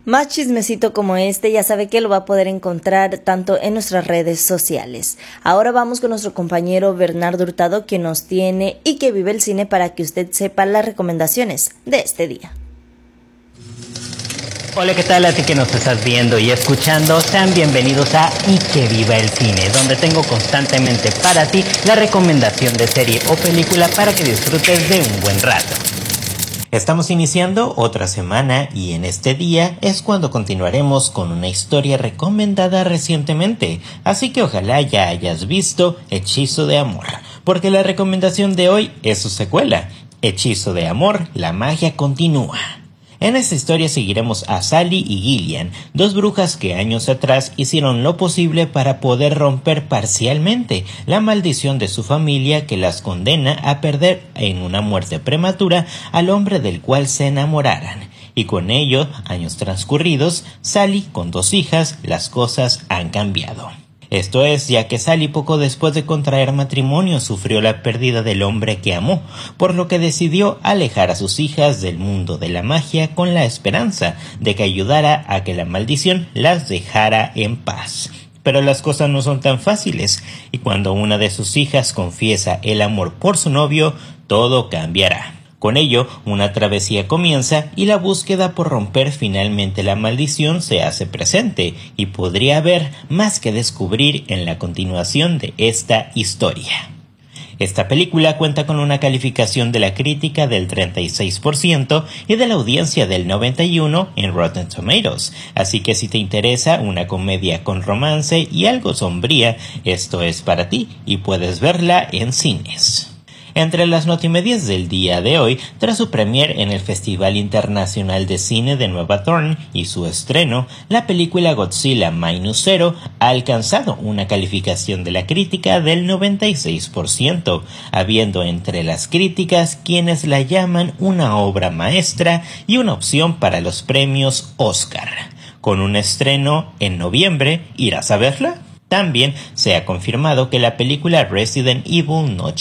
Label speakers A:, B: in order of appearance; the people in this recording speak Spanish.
A: Más chismecito como este ya sabe que lo va a poder encontrar tanto en nuestras redes sociales. Ahora vamos con nuestro compañero Bernardo Hurtado, que nos tiene y que vive el cine, para que usted sepa las recomendaciones de este día.
B: Hola, ¿qué tal? A ti que nos estás viendo y escuchando, sean bienvenidos a Y que viva el cine, donde tengo constantemente para ti la recomendación de serie o película para que disfrutes de un buen rato. Estamos iniciando otra semana y en este día es cuando continuaremos con una historia recomendada recientemente, así que ojalá ya hayas visto Hechizo de Amor, porque la recomendación de hoy es su secuela, Hechizo de Amor, la magia continúa. En esta historia seguiremos a Sally y Gillian, dos brujas que años atrás hicieron lo posible para poder romper parcialmente la maldición de su familia que las condena a perder en una muerte prematura al hombre del cual se enamoraran. Y con ello, años transcurridos, Sally con 2 hijas, las cosas han cambiado. Esto es, ya que Sally poco después de contraer matrimonio sufrió la pérdida del hombre que amó, por lo que decidió alejar a sus hijas del mundo de la magia con la esperanza de que ayudara a que la maldición las dejara en paz. Pero las cosas no son tan fáciles, y cuando una de sus hijas confiesa el amor por su novio, todo cambiará. Con ello, una travesía comienza y la búsqueda por romper finalmente la maldición se hace presente, y podría haber más que descubrir en la continuación de esta historia. Esta película cuenta con una calificación de la crítica del 36% y de la audiencia del 91% en Rotten Tomatoes, así que si te interesa una comedia con romance y algo sombría, esto es para ti y puedes verla en cines. Entre las notimedias del día de hoy, tras su premier en el Festival Internacional de Cine de Nueva Thorn y su estreno, la película Godzilla Minus Zero ha alcanzado una calificación de la crítica del 96%, habiendo entre las críticas quienes la llaman una obra maestra y una opción para los premios Oscar. Con un estreno en noviembre, ¿irás a verla? También se ha confirmado que la película Resident Evil No